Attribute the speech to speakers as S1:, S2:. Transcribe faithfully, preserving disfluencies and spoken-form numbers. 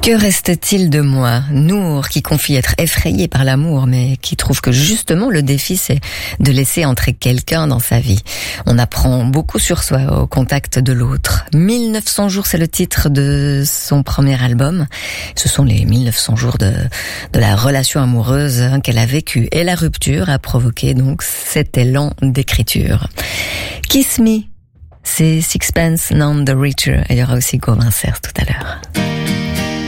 S1: Que reste-t-il de moi? Nour, qui confie être effrayé par l'amour, mais qui trouve que justement le défi, c'est de laisser entrer quelqu'un dans sa vie. On apprend beaucoup sur soi au contact de l'autre. mille neuf cents jours, c'est le titre de son premier album. Ce sont les mille neuf cents jours de, de la relation amoureuse hein, qu'elle a vécue. Et la rupture a provoqué donc cet élan d'écriture. Kiss Me, c'est Sixpence None the Richer. Il y aura aussi Gauvin Cerf tout à l'heure.